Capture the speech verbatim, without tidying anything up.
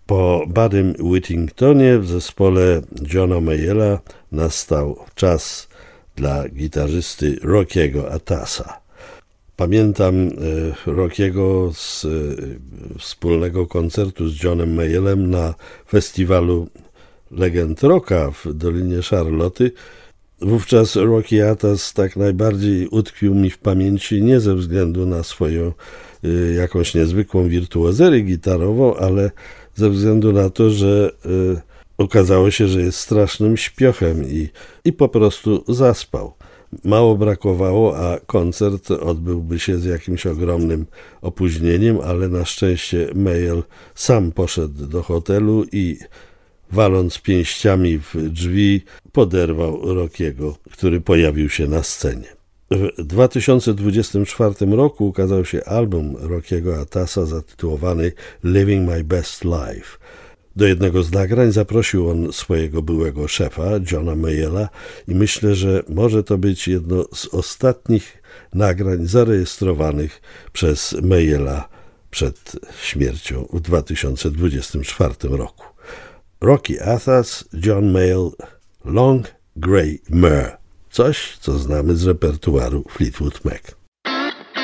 Po Buddym Whittingtonie w zespole Johna Mayalla nastał czas dla gitarzysty Rockiego Atasa. Pamiętam e, Rockiego z e, wspólnego koncertu z Johnem Mayallem na festiwalu Legend Rocka w Dolinie Szarloty. Wówczas Rocky Atas tak najbardziej utkwił mi w pamięci nie ze względu na swoją y, jakąś niezwykłą wirtuozerię gitarową, ale ze względu na to, że y, okazało się, że jest strasznym śpiochem i, i po prostu zaspał. Mało brakowało, a koncert odbyłby się z jakimś ogromnym opóźnieniem, ale na szczęście Mayall sam poszedł do hotelu i waląc pięściami w drzwi, poderwał Rockiego, który pojawił się na scenie. W dwa tysiące dwudziestym czwartym roku ukazał się album Rockiego Atasa zatytułowany Living My Best Life. Do jednego z nagrań zaprosił on swojego byłego szefa, Johna Mayalla, i myślę, że może to być jedno z ostatnich nagrań zarejestrowanych przez Mayalla przed śmiercią w dwa tysiące dwudziestym czwartym roku. Rocky Atas, John Mayall, Long Grey Mare. Coś, co znamy z repertuaru Fleetwood Mac.